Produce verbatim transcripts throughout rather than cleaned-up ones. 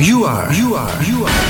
You are, you are, you are.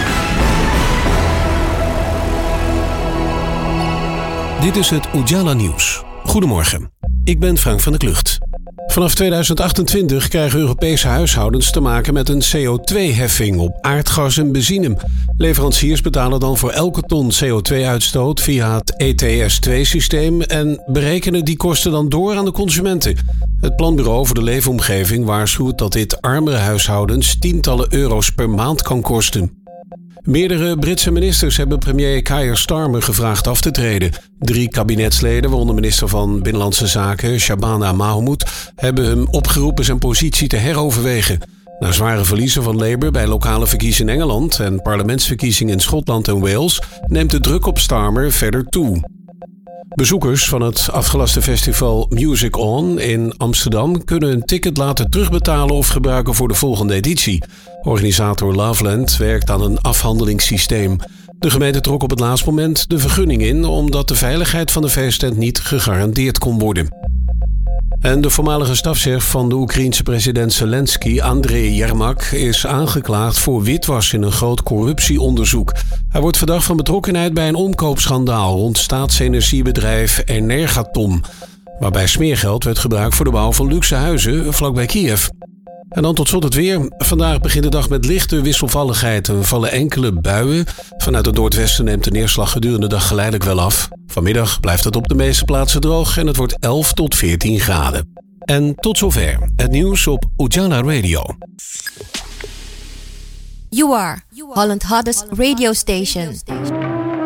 Dit is het Ujala Nieuws. Goedemorgen, ik ben Frank van der Klucht. Vanaf tweeduizend achtentwintig krijgen Europese huishoudens te maken met een C O twee heffing op aardgas en benzine. Leveranciers betalen dan voor elke ton C O twee uitstoot via het E T S twee systeem en berekenen die kosten dan door aan de consumenten. Het Planbureau voor de Leefomgeving waarschuwt dat dit armere huishoudens tientallen euro's per maand kan kosten. Meerdere Britse ministers hebben premier Keir Starmer gevraagd af te treden. Drie kabinetsleden, waaronder minister van Binnenlandse Zaken Shabana Mahmood, hebben hem opgeroepen zijn positie te heroverwegen. Na zware verliezen van Labour bij lokale verkiezingen in Engeland en parlementsverkiezingen in Schotland en Wales neemt de druk op Starmer verder toe. Bezoekers van het afgelaste festival Music On in Amsterdam kunnen een ticket laten terugbetalen of gebruiken voor de volgende editie. Organisator Loveland werkt aan een afhandelingssysteem. De gemeente trok op het laatste moment de vergunning in omdat de veiligheid van de feesttent niet gegarandeerd kon worden. En de voormalige stafchef van de Oekraïense president Zelensky, Andriy Yermak, is aangeklaagd voor witwas in een groot corruptieonderzoek. Hij wordt verdacht van betrokkenheid bij een omkoopschandaal rond staatsenergiebedrijf Energatom, waarbij smeergeld werd gebruikt voor de bouw van luxe huizen vlakbij Kiev. En dan tot slot het weer. Vandaag begint de dag met lichte wisselvalligheid. Er vallen enkele buien. Vanuit het noordwesten neemt de neerslag gedurende de dag geleidelijk wel af. Vanmiddag blijft het op de meeste plaatsen droog en het wordt elf tot veertien graden. En tot zover het nieuws op Ujala Radio. You are Holland hottest radio station.